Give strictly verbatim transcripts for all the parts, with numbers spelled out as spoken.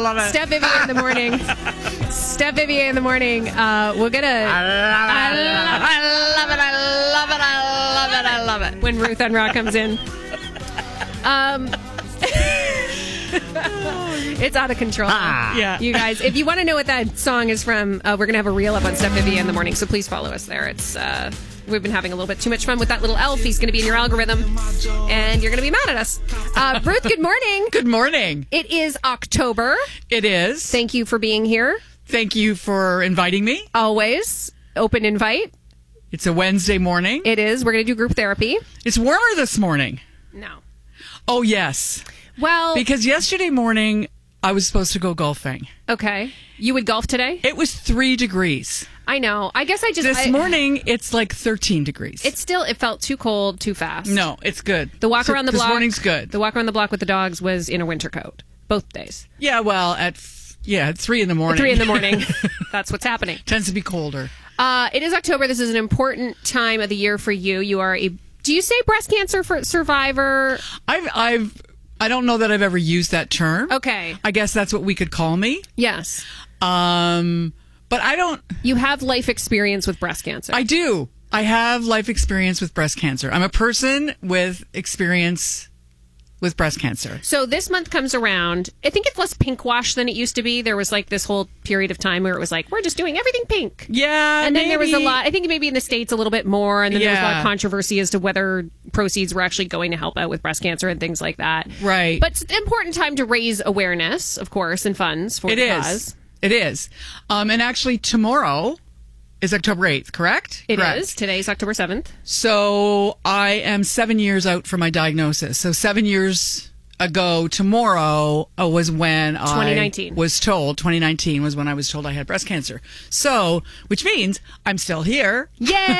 love it. Steph Vivier in the morning. Steph Vivier in the morning. Uh, we're gonna. I love it. I love it. I love it. I love it. I love it. When Ruth Unruh comes in. Um. It's out of control. Ah. Yeah. You guys, if you want to know what that song is from, uh, we're going to have a reel up on Steph Vivier in the morning, so please follow us there. It's uh, we've been having a little bit too much fun with that little elf. He's going to be in your algorithm, and you're going to be mad at us. Uh, Ruth, good morning. Good morning. It is October. It is. Thank you for being here. Thank you for inviting me. Always. Open invite. It's a Wednesday morning. It is. We're going to do group therapy. It's warmer this morning. No. Oh, yes. Well. Because yesterday morning, I was supposed to go golfing. Okay. You would golf today? It was three degrees. I know. I guess I just... This I, morning, it's like thirteen degrees. It's still... It felt too cold, too fast. No, it's good. The walk So around the this block... This morning's good. The walk around the block with the dogs was in a winter coat. Both days. Yeah, well, at... Yeah, at three in the morning. At three in the morning. That's what's happening. Tends to be colder. Uh, it is October. This is an important time of the year for you. You are a... Do you say breast cancer for survivor? I've... I've I don't know that I've ever used that term. Okay. I guess that's what we could call me. Yes. Um, but I don't... You have life experience with breast cancer. I do. I have life experience with breast cancer. I'm a person with experience with breast cancer. So this month comes around. I think it's less pink wash than it used to be. There was like this whole period of time where it was like, we're just doing everything pink. Yeah, And then maybe. there was a lot, I think maybe in the States a little bit more. And then there was a lot Yeah. of controversy as to whether proceeds were actually going to help out with breast cancer and things like that. Right. But it's an important time to raise awareness, of course, and funds for It the is. cause. It is. Um, and actually tomorrow is October eighth, correct? It correct. is. Today's October seventh. So I am seven years out from my diagnosis. So seven years ago tomorrow uh, was when twenty nineteen. I was told, twenty nineteen was when I was told I had breast cancer. So, which means I'm still here.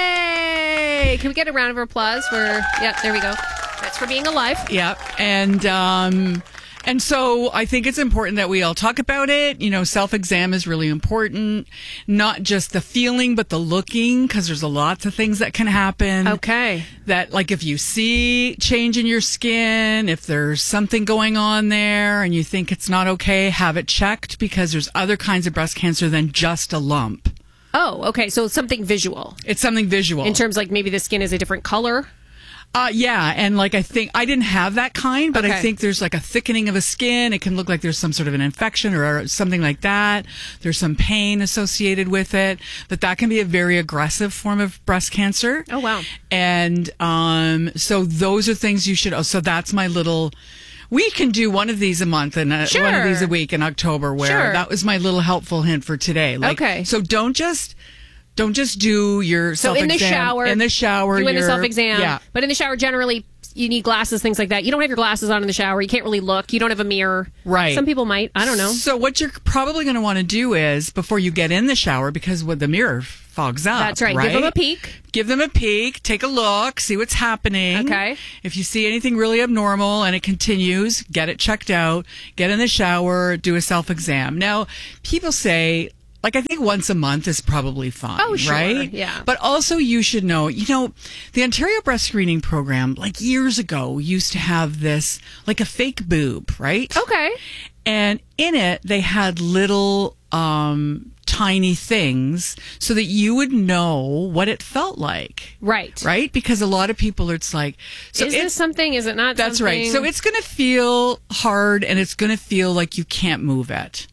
Yay! Can we get a round of applause for, yeah, there we go. That's for being alive. Yeah. And, um, and so I think it's important that we all talk about it. You know, self-exam is really important. Not just the feeling, but the looking, because there's a lots of things that can happen. Okay. That, like, if you see change in your skin, if there's something going on there and you think it's not okay, have it checked, because there's other kinds of breast cancer than just a lump. Oh, okay. So it's something visual. It's something visual. In terms like maybe the skin is a different color. Uh, yeah, and like I think I didn't have that kind, but Okay. I think there's like a thickening of a skin. It can look like there's some sort of an infection or something like that. There's some pain associated with it. That that can be a very aggressive form of breast cancer. Oh, wow. And um, so those are things you should. Oh, so that's my little. We can do one of these a month and uh, Sure. one of these a week in October. Where Sure. that was my little helpful hint for today. Like, Okay. So don't just. Don't just do your So self-exam. in the shower. In the shower. Doing the your- self-exam. Yeah. But in the shower, generally, you need glasses, things like that. You don't have your glasses on in the shower. You can't really look. You don't have a mirror. Right. Some people might. I don't know. So what you're probably going to want to do is, before you get in the shower, because with the mirror fogs up. That's right. Give them a peek. Give them a peek. Take a look. See what's happening. Okay. If you see anything really abnormal and it continues, get it checked out. Get in the shower. Do a self-exam. Now, people say, like, I think once a month is probably fine. Oh, sure. Right? Yeah. But also you should know, you know, the Ontario Breast Screening Program, like years ago, used to have this, like a fake boob, right? Okay. And in it, they had little um, tiny things so that you would know what it felt like. Right. Right? Because a lot of people, it's like... so is it's, this something? Is it not That's something? right. So it's going to feel hard and it's going to feel like you can't move it.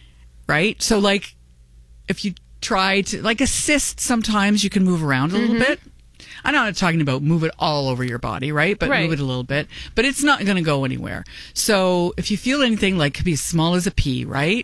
Right? So, like, if you try to... Like a cyst, sometimes you can move around a little Mm-hmm. bit. I'm not talking about move it all over your body, right? But Right. move it a little bit. But it's not going to go anywhere. So if you feel anything like could be as small as a pea, right?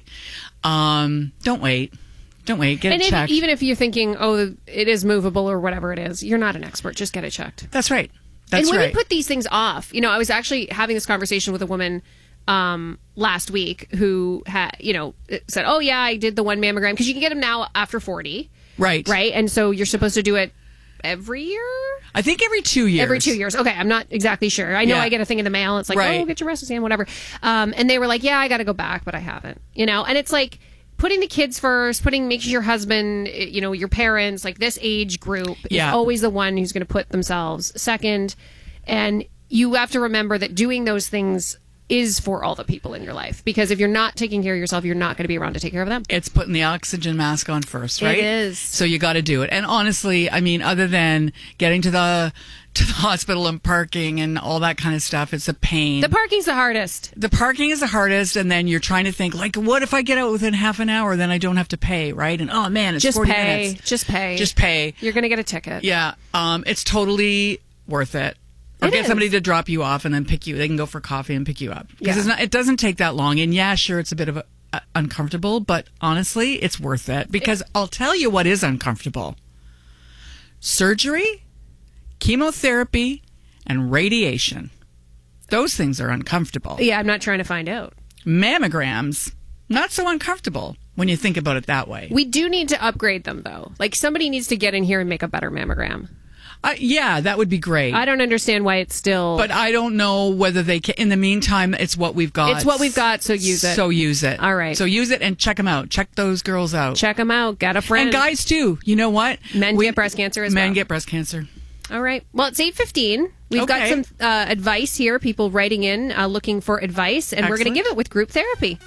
Um, don't wait. Don't wait. Get And it if, checked. even if you're thinking, oh, it is movable or whatever it is, you're not an expert. Just get it checked. That's right. That's and women right. put these things off. You know, I was actually having this conversation with a woman um, last week who had, you know, said, oh, yeah, I did the one mammogram. Because you can get them now after forty. Right. Right? And so you're supposed to do it every year? I think every two years. Every two years. Okay, I'm not exactly sure. I know Yeah. I get a thing in the mail. It's like, Right. oh, get your breast exam, whatever. Um, and they were like, yeah, I got to go back, but I haven't. You know, and it's like putting the kids first, putting making your husband, you know, your parents, like this age group Yeah. is always the one who's going to put themselves second. And you have to remember that doing those things is for all the people in your life. Because if you're not taking care of yourself, you're not going to be around to take care of them. It's putting the oxygen mask on first, right? It is. So you got to do it. And honestly, I mean, other than getting to the to the hospital and parking and all that kind of stuff, it's a pain. The parking's the hardest. The parking is the hardest, and then you're trying to think, like, what if I get out within half an hour? Then I don't have to pay, right? And oh man, it's just forty pay. minutes. Just pay. Just pay. You're going to get a ticket. Yeah, um, it's totally worth it. Or It get is. somebody to drop you off and then pick you. They can go for coffee and pick you up. Because Yeah. it's not. It doesn't take that long. And yeah, sure, it's a bit of a, a, uncomfortable, but honestly, it's worth it. Because I'll tell you what is uncomfortable: surgery, chemotherapy, and radiation. Those things are uncomfortable. Yeah, I'm not trying to find out. Mammograms, not so uncomfortable when you think about it that way. We do need to upgrade them, though. Like, somebody needs to get in here and make a better mammogram. Uh, yeah, that would be great. I don't understand why it's still... But I don't know whether they can. In the meantime, it's what we've got. It's what we've got, so use it. So use it. All right. So use it and check them out. Check those girls out. Check them out. Get a friend. And guys, too. You know what? Men get breast cancer as Men well. get breast cancer. All right. Well, it's eight fifteen. We've got Okay. some uh, advice here. People writing in uh, looking for advice, and we're going to Excellent. give it with group therapy.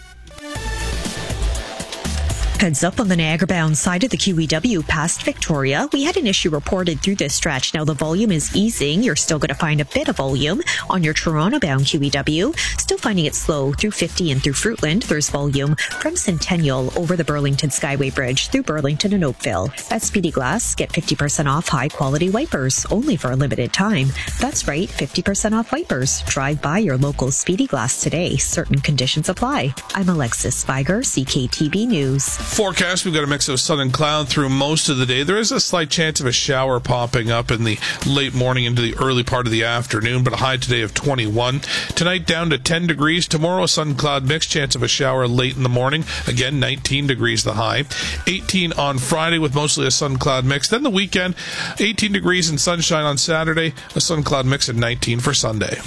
Heads up on the Niagara-bound side of the Q E W past Victoria. We had an issue reported through this stretch. Now the volume is easing. You're still going to find a bit of volume on your Toronto-bound Q E W. Still finding it slow through fifty and through Fruitland. There's volume from Centennial over the Burlington Skyway Bridge through Burlington and Oakville. At Speedy Glass, get fifty percent off high-quality wipers only for a limited time. That's right, fifty percent off wipers. Drive by your local Speedy Glass today. Certain conditions apply. I'm Alexis Spiger, C K T B News. Forecast, we've got a mix of sun and cloud through most of the day. There is a slight chance of a shower popping up in the late morning into the early part of the afternoon, but a high today of twenty-one. Tonight down to ten degrees. Tomorrow, sun cloud mix, chance of a shower late in the morning. Again, nineteen degrees the high. eighteen on Friday with mostly a sun cloud mix. Then the weekend, eighteen degrees and sunshine on Saturday, a sun cloud mix at nineteen for Sunday.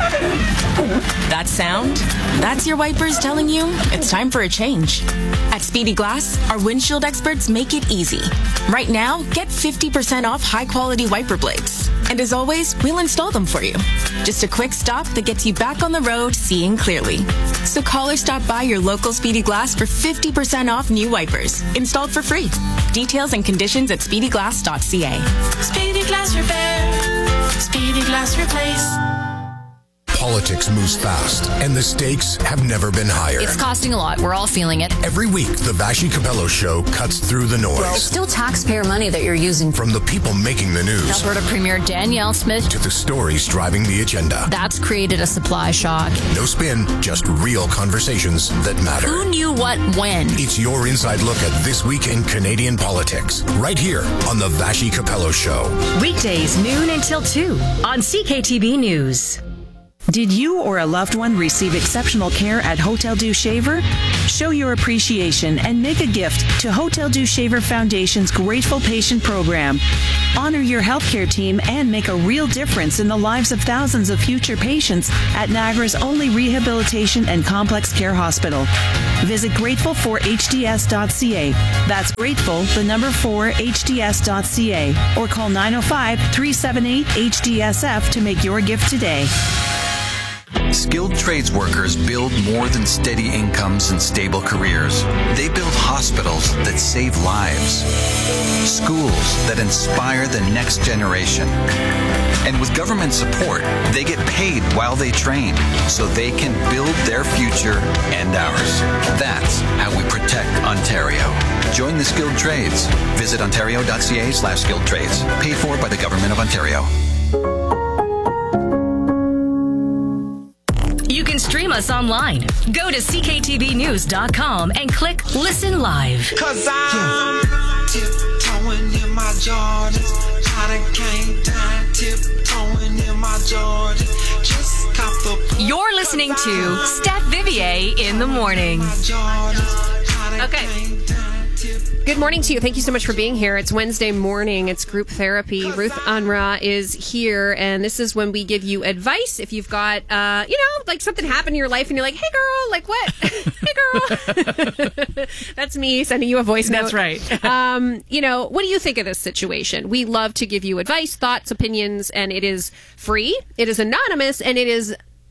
That sound? That's your wipers telling you it's time for a change. At Speedy Glass, our windshield experts make it easy. Right now, get fifty percent off high-quality wiper blades. And as always, we'll install them for you. Just a quick stop that gets you back on the road seeing clearly. So call or stop by your local Speedy Glass for fifty percent off new wipers, installed for free. Details and conditions at speedy glass dot c a. Speedy Glass Repair. Speedy Glass Replace. Politics moves fast, and the stakes have never been higher. It's costing a lot. We're all feeling it. Every week, the Vashi Capello Show cuts through the noise. It's still taxpayer money that you're using. From the people making the news Alberta Premier Danielle Smith to the stories driving the agenda. That's created a supply shock. No spin, just real conversations that matter. Who knew what when? It's your inside look at this week in Canadian politics, right here on the Vashi Capello Show. Weekdays noon until two on C K T B News. Did you or a loved one receive exceptional care at Hotel du Shaver? Show your appreciation and make a gift to Hotel du Shaver Foundation's Grateful Patient Program. Honor your healthcare team and make a real difference in the lives of thousands of future patients at Niagara's only rehabilitation and complex care hospital. Visit grateful for h d s dot c a. That's grateful, the number four, h d s dot c a. Or call nine oh five, three seven eight, H D S F to make your gift today. Skilled trades workers build more than steady incomes and stable careers. They build hospitals that save lives, schools that inspire the next generation. And with government support, they get paid while they train so they can build their future and ours. That's how we protect Ontario. Join the skilled trades. Visit ontario dot c a slash skilled trades. Paid for by the Government of Ontario. You can stream us online. Go to c k t v news dot com and click Listen Live. Cause I'm tiptoeing in my Jordans. I done came down tiptoeing in my Jordans. Just cop the... You're listening to Steph Vivier in the morning. Okay. Good morning to you. Thank you so much for being here. It's Wednesday morning. It's group therapy. Ruth Unruh is here, and this is when we give you advice. If you've got, uh, you know, like something happened in your life, and you're like, "Hey, girl, like what? Hey, girl." That's me sending you a voice note. That's right. um, you know, what do you think of this situation? We love to give you advice, thoughts, opinions, and it is free. It is anonymous, and it is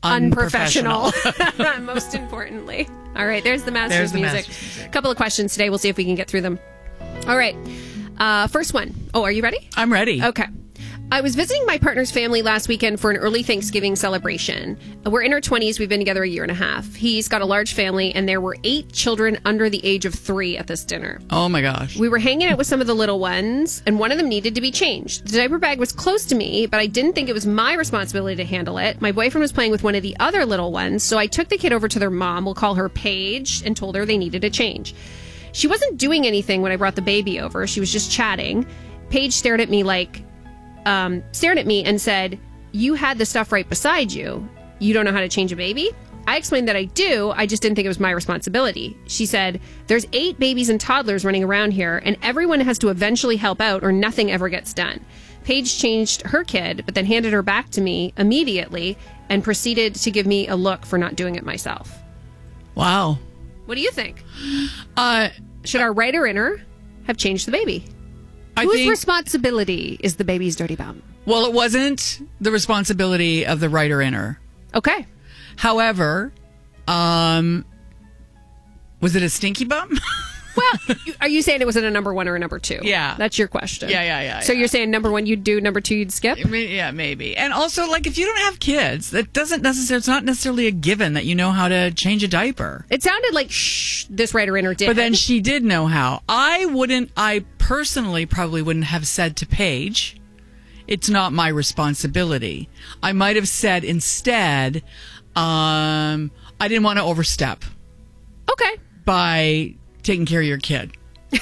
unprofessional. Most importantly. All right, there's the Masters There's the music. Masters music. A couple of questions today. We'll see if we can get through them. All right. Uh, first one. Oh, are you ready? I'm ready. Okay. I was visiting my partner's family last weekend for an early Thanksgiving celebration. We're in our twenties. We've been together a year and a half. He's got a large family, and there were eight children under the age of three at this dinner. Oh, my gosh. We were hanging out with some of the little ones, and one of them needed to be changed. The diaper bag was close to me, but I didn't think it was my responsibility to handle it. My boyfriend was playing with one of the other little ones, so I took the kid over to their mom, we'll call her Paige, and told her they needed a change. She wasn't doing anything when I brought the baby over. She was just chatting. Paige stared at me like... Um, stared at me and said, "You had the stuff right beside you. You don't know how to change a baby?" I explained that I do. I just didn't think it was my responsibility. She said, "There's eight babies and toddlers running around here, and everyone has to eventually help out or nothing ever gets done." Paige changed her kid, but then handed her back to me immediately and proceeded to give me a look for not doing it myself. Wow. What do you think? Uh, Should our writer-inner have changed the baby? I Whose think, responsibility is the baby's dirty bum? well, it wasn't the responsibility of the writer-inner. Okay. However, um, was it a stinky bum? Well, are you saying it was in a number one or a number two? Yeah. That's your question. Yeah, yeah, yeah, So yeah. you're saying number one you'd do, number two you'd skip? I mean, yeah, maybe. And also, like, if you don't have kids, that doesn't necessarily, it's not necessarily a given that you know how to change a diaper. It sounded like, shh, this writer-inner did. But then she did know how. I wouldn't, I personally probably wouldn't have said to Paige, "It's not my responsibility." I might have said instead, um, I didn't want to overstep Okay. by taking care of your kid. How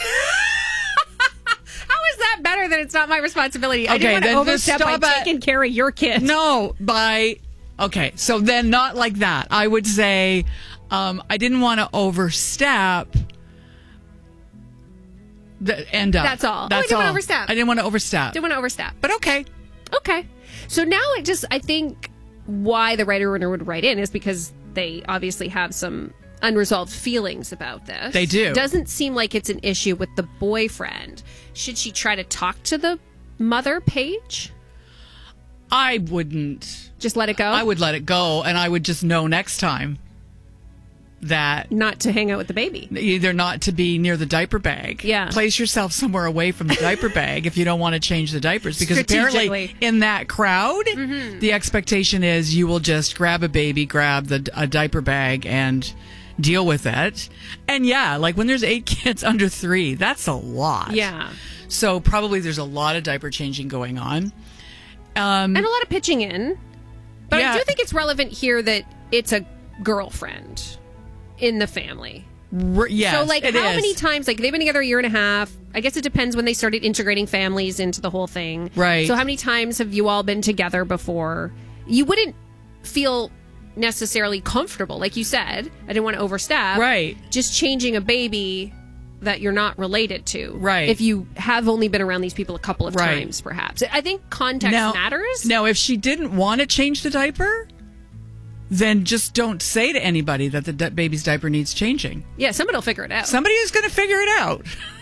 is that better than it's not my responsibility? I Okay, didn't want to then overstep by stop at- taking care of your kid. No, by, okay, so then not like that. I would say, um, I didn't want to overstep. The end up. That's all. Oh, I That's didn't want to all. overstep. I didn't want to overstep. Didn't want to overstep. But okay. Okay. So now it just, I think why the writer-inner would write in is because they obviously have some unresolved feelings about this. They do. Doesn't seem like it's an issue with the boyfriend. Should she try to talk to the mother, Paige? I wouldn't. Just let it go? I would let it go, and I would just know next time that not to hang out with the baby. Either not to be near the diaper bag. Yeah. Place yourself somewhere away from the diaper bag if you don't want to change the diapers. Because apparently Strategically. in that crowd, Mm-hmm. the expectation is you will just grab a baby, grab the a diaper bag, and deal with it. And yeah, like when there's eight kids under three, that's a lot. Yeah. So probably there's a lot of diaper changing going on. Um, And a lot of pitching in. But Yeah. I do think it's relevant here that it's a girlfriend in the family. r- yes, so, like, it how is. many times, like, they've been together a year and a half. I guess it depends when they started integrating families into the whole thing. Right. So, how many times have you all been together before? You wouldn't feel necessarily comfortable. Like you said, I didn't want to overstep. Right. Just changing a baby that you're not related to. Right. If you have only been around these people a couple of Right. times, perhaps. I think context Now- matters. Now, if she didn't want to change the diaper, then just don't say to anybody that the di- baby's diaper needs changing. Yeah, somebody will figure it out. Somebody is going to figure it out.